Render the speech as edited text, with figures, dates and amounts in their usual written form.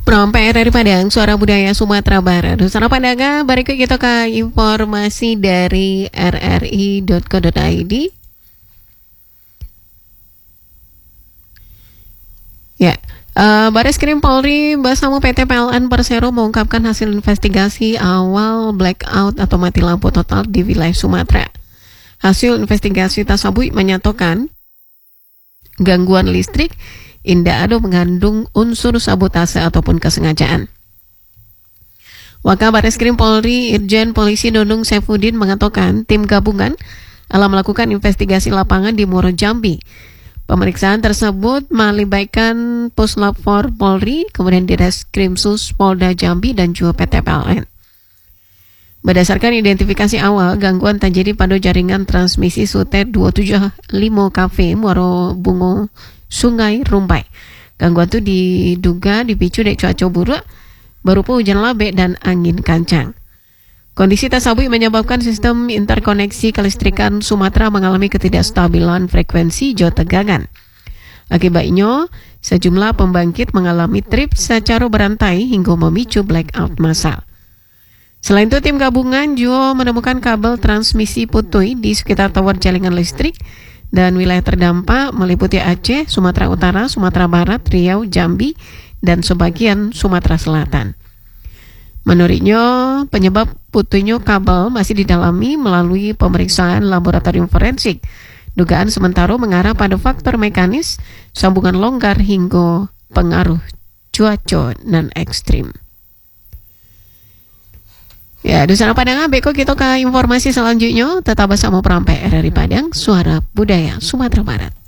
Promper dari Padang, Suara Budaya Sumatera Barat. Saudara Pandangan, berikut kita ke informasi dari rri.co.id. Ya, Bareskrim Polri bersama PT PLN Persero mengungkapkan hasil investigasi awal blackout atau mati lampu total di wilayah Sumatera. Hasil investigasi tersebut menyatakan gangguan listrik indah ada mengandung unsur sabotase ataupun kesengajaan. Wakil Bareskrim Polri Irjen Polisi Nunung Saifuddin mengatakan tim gabungan telah melakukan investigasi lapangan di Muaro Jambi. Pemeriksaan tersebut melibatkan Puslap 4 Polri, kemudian Direskrimsus Polda Jambi dan juga PT PLN. Berdasarkan identifikasi awal, gangguan terjadi pada jaringan transmisi Sutet 275 kV Muaro Bungo Sungai Rumbai. Gangguan itu diduga dipicu dari cuaca buruk berupa hujan lebat dan angin kencang. Kondisi tersebut menyebabkan sistem interkoneksi kelistrikan Sumatera mengalami ketidakstabilan frekuensi jauh tegangan. Akibatnya, sejumlah pembangkit mengalami trip secara berantai hingga memicu blackout massal. Selain itu, tim gabungan juga menemukan kabel transmisi putus di sekitar tower jaringan listrik dan wilayah terdampak meliputi Aceh, Sumatera Utara, Sumatera Barat, Riau, Jambi, dan sebagian Sumatera Selatan. Menurutnya, penyebab putusnya kabel masih didalami melalui pemeriksaan laboratorium forensik. Dugaan sementara mengarah pada faktor mekanis, sambungan longgar hingga pengaruh cuaca non ekstrim. Ya, Dusana Padang, beko kita ke informasi selanjutnya. Tetap bersama Promper RRI Padang, Suara Budaya Sumatera Barat.